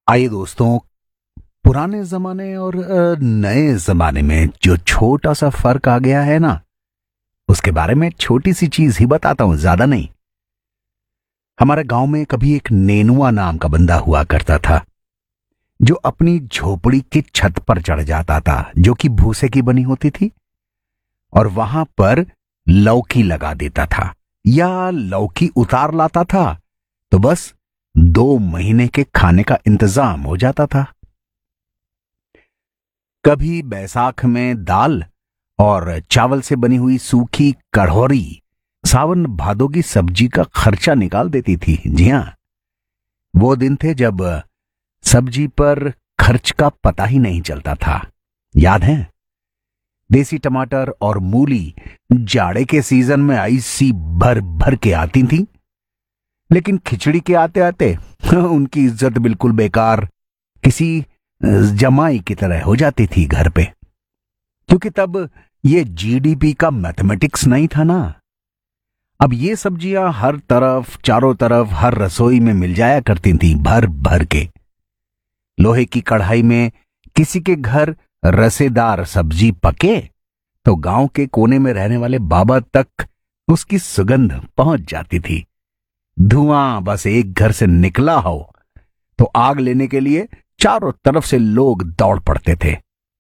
आइए दोस्तों, पुराने जमाने और नए जमाने में जो छोटा सा फर्क आ गया है ना, उसके बारे में छोटी सी चीज ही बताता हूं, ज्यादा नहीं। हमारे गांव में कभी एक नेनुआ नाम का बंदा हुआ करता था, जो अपनी झोपड़ी की छत पर चढ़ जाता था, जो कि भूसे की बनी होती थी, और वहां पर लौकी लगा देता था या लौकी उतार लाता था, तो बस 2 महीने के खाने का इंतजाम हो जाता था। कभी बैसाख में दाल और चावल से बनी हुई सूखी कढ़ौरी सावन भादों की सब्जी का खर्चा निकाल देती थी। जी हां, वो दिन थे जब सब्जी पर खर्च का पता ही नहीं चलता था। याद है, देसी टमाटर और मूली जाड़े के सीजन में ऐसी भर भर के आती थी, लेकिन खिचड़ी के आते आते उनकी इज्जत बिल्कुल बेकार, किसी जमाई की तरह हो जाती थी घर पे, क्योंकि तब ये जीडीपी का मैथमेटिक्स नहीं था ना। अब ये सब्जियां हर तरफ, चारों तरफ, हर रसोई में मिल जाया करती थी भर भर के। लोहे की कढ़ाई में किसी के घर रसेदार सब्जी पके तो गांव के कोने में रहने वाले बाबा तक उसकी सुगंध पहुंच जाती थी। धुआं बस एक घर से निकला हो तो आग लेने के लिए चारों तरफ से लोग दौड़ पड़ते थे।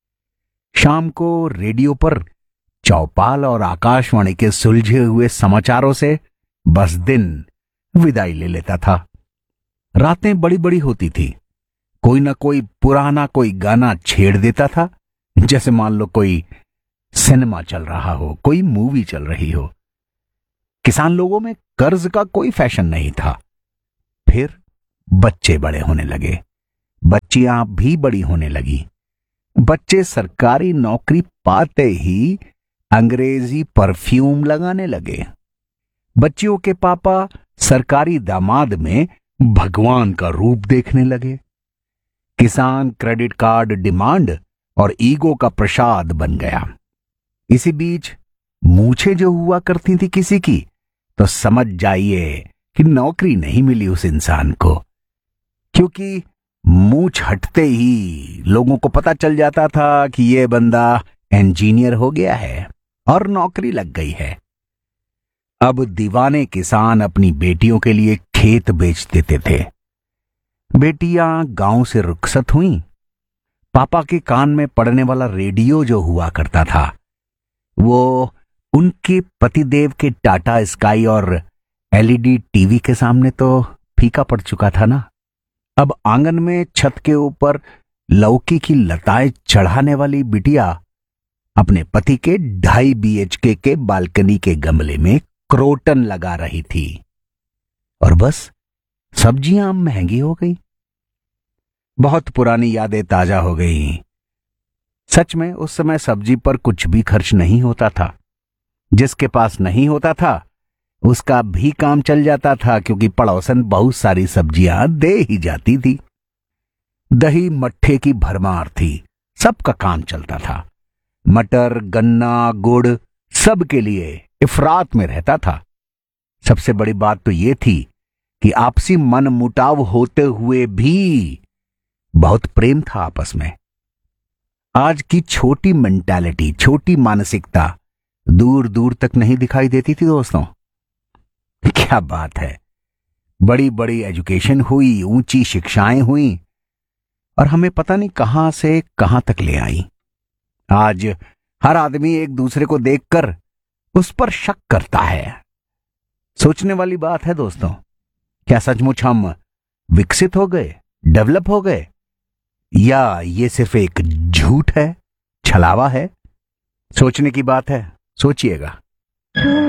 शाम को रेडियो पर चौपाल और आकाशवाणी के सुलझे हुए समाचारों से बस दिन विदाई ले लेता था। रातें बड़ी बड़ी होती थी, कोई ना कोई पुराना कोई गाना छेड़ देता था, जैसे मान लो कोई सिनेमा चल रहा हो, कोई मूवी चल रही हो। किसान लोगों में कर्ज का कोई फैशन नहीं था। फिर बच्चे बड़े होने लगे, बच्चियां भी बड़ी होने लगी। बच्चे सरकारी नौकरी पाते ही अंग्रेजी परफ्यूम लगाने लगे। बच्चियों के पापा सरकारी दामाद में भगवान का रूप देखने लगे। किसान क्रेडिट कार्ड डिमांड और ईगो का प्रसाद बन गया। इसी बीच मूछें जो हुआ करती थी किसी की, तो समझ जाइए कि नौकरी नहीं मिली उस इंसान को, क्योंकि मूछ हटते ही लोगों को पता चल जाता था कि यह बंदा इंजीनियर हो गया है और नौकरी लग गई है। अब दीवाने किसान अपनी बेटियों के लिए खेत बेच देते थे। बेटियां गांव से रुखसत हुईं। पापा के कान में पड़ने वाला रेडियो जो हुआ करता था, वो उनके पतिदेव के टाटा स्काई और एलईडी टीवी के सामने तो फीका पड़ चुका था ना। अब आंगन में छत के ऊपर लौकी की लताएं चढ़ाने वाली बिटिया अपने पति के 2.5 BHK के बालकनी के गमले में क्रोटन लगा रही थी। और बस सब्जियां महंगी हो गई। बहुत पुरानी यादें ताजा हो गई। सच में उस समय सब्जी पर कुछ भी खर्च नहीं होता था। जिसके पास नहीं होता था उसका भी काम चल जाता था, क्योंकि पड़ोसन बहुत सारी सब्जियां दे ही जाती थी। दही मट्ठे की भरमार थी, सबका काम चलता था। मटर, गन्ना, गुड़ सब के लिए इफरात में रहता था। सबसे बड़ी बात तो यह थी कि आपसी मन मुटाव होते हुए भी बहुत प्रेम था आपस में। आज की छोटी मेंटालिटी, छोटी मानसिकता दूर दूर तक नहीं दिखाई देती थी दोस्तों। क्या बात है, बड़ी बड़ी एजुकेशन हुई, ऊंची शिक्षाएं हुई, और हमें पता नहीं कहां से कहां तक ले आई। आज हर आदमी एक दूसरे को देखकर उस पर शक करता है। सोचने वाली बात है दोस्तों, क्या सचमुच हम विकसित हो गए, डेवलप हो गए, या ये सिर्फ एक झूठ है, छलावा है? सोचने की बात है, सोचिएगा।